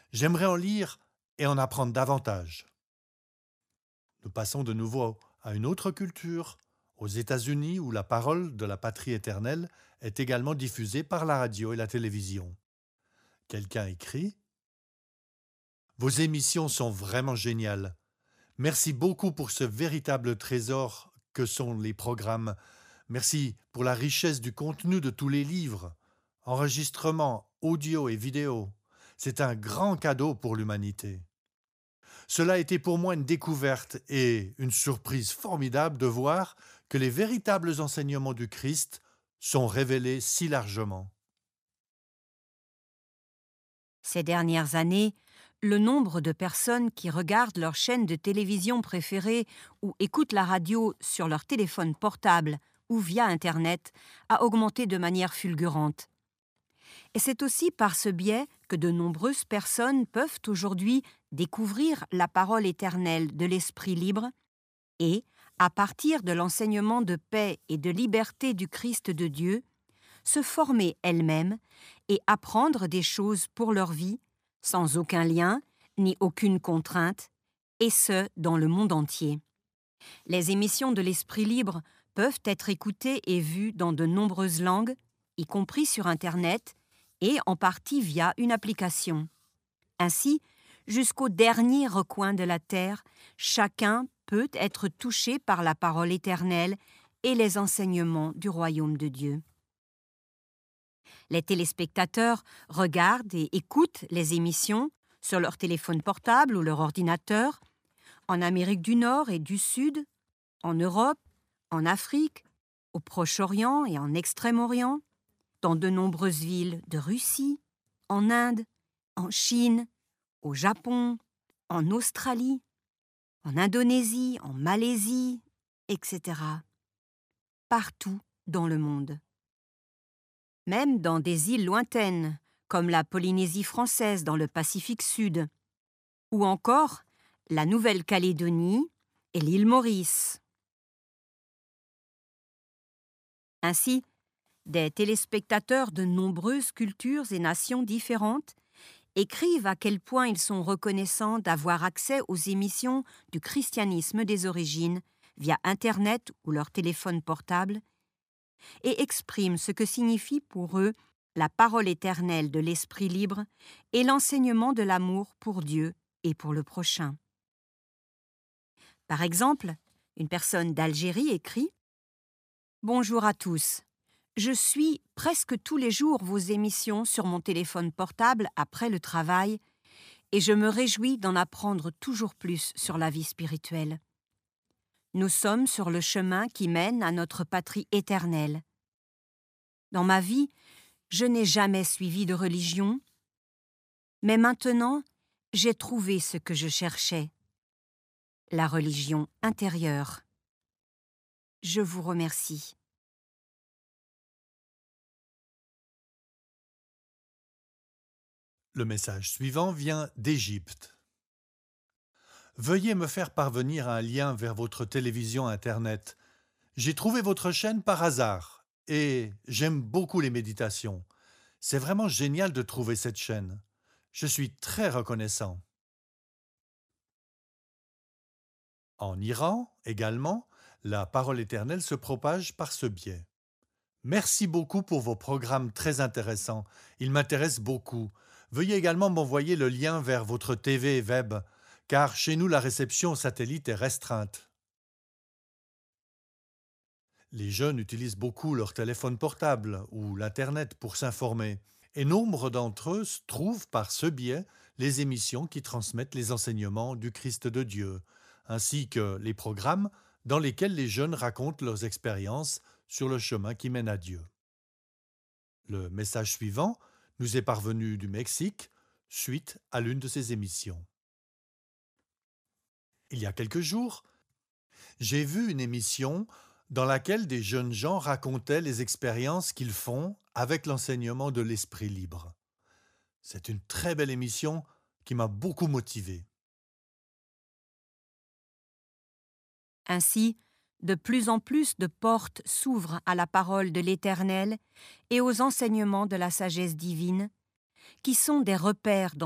J'aimerais en lire et en apprendre davantage. Nous passons de nouveau à une autre culture, aux États-Unis où la parole de la patrie éternelle est également diffusée par la radio et la télévision. Quelqu'un écrit: Vos émissions sont vraiment géniales. Merci beaucoup pour ce véritable trésor que sont les programmes. Merci pour la richesse du contenu de tous les livres, enregistrements, audio et vidéo. C'est un grand cadeau pour l'humanité. Cela a été pour moi une découverte et une surprise formidable de voir que les véritables enseignements du Christ sont révélés si largement. Ces dernières années, le nombre de personnes qui regardent leur chaîne de télévision préférée ou écoutent la radio sur leur téléphone portable ou via Internet a augmenté de manière fulgurante. Et c'est aussi par ce biais que de nombreuses personnes peuvent aujourd'hui découvrir la parole éternelle de l'Esprit libre et, à partir de l'enseignement de paix et de liberté du Christ de Dieu, se former elles-mêmes et apprendre des choses pour leur vie, sans aucun lien ni aucune contrainte, et ce, dans le monde entier. Les émissions de l'Esprit libre peuvent être écoutées et vues dans de nombreuses langues, y compris sur Internet, et en partie via une application. Ainsi, jusqu'au dernier recoin de la terre, chacun peut être touché par la parole éternelle et les enseignements du royaume de Dieu. Les téléspectateurs regardent et écoutent les émissions sur leur téléphone portable ou leur ordinateur, en Amérique du Nord et du Sud, en Europe, en Afrique, au Proche-Orient et en Extrême-Orient, dans de nombreuses villes de Russie, en Inde, en Chine, au Japon, en Australie, en Indonésie, en Malaisie, etc. Partout dans le monde. Même dans des îles lointaines, comme la Polynésie française dans le Pacifique Sud, ou encore la Nouvelle-Calédonie et l'île Maurice. Ainsi, des téléspectateurs de nombreuses cultures et nations différentes écrivent à quel point ils sont reconnaissants d'avoir accès aux émissions du christianisme des origines via Internet ou leur téléphone portable et expriment ce que signifie pour eux la parole éternelle de l'Esprit libre et l'enseignement de l'amour pour Dieu et pour le prochain. Par exemple, une personne d'Algérie écrit « Bonjour à tous. Je suis presque tous les jours vos émissions sur mon téléphone portable après le travail et je me réjouis d'en apprendre toujours plus sur la vie spirituelle. Nous sommes sur le chemin qui mène à notre patrie éternelle. Dans ma vie, je n'ai jamais suivi de religion, mais maintenant, j'ai trouvé ce que je cherchais, la religion intérieure. Je vous remercie. » Le message suivant vient d'Égypte. Veuillez me faire parvenir un lien vers votre télévision Internet. J'ai trouvé votre chaîne par hasard et j'aime beaucoup les méditations. C'est vraiment génial de trouver cette chaîne. Je suis très reconnaissant. En Iran, également, la parole éternelle se propage par ce biais. Merci beaucoup pour vos programmes très intéressants. Ils m'intéressent beaucoup. Veuillez également m'envoyer le lien vers votre TV web, car chez nous la réception satellite est restreinte. Les jeunes utilisent beaucoup leur téléphone portable ou l'Internet pour s'informer, et nombre d'entre eux trouvent par ce biais les émissions qui transmettent les enseignements du Christ de Dieu, ainsi que les programmes dans lesquels les jeunes racontent leurs expériences sur le chemin qui mène à Dieu. Le message suivant nous est parvenu du Mexique suite à l'une de ces émissions. Il y a quelques jours, j'ai vu une émission dans laquelle des jeunes gens racontaient les expériences qu'ils font avec l'enseignement de l'Esprit libre. C'est une très belle émission qui m'a beaucoup motivé. Ainsi, de plus en plus de portes s'ouvrent à la parole de l'Éternel et aux enseignements de la sagesse divine, qui sont des repères dans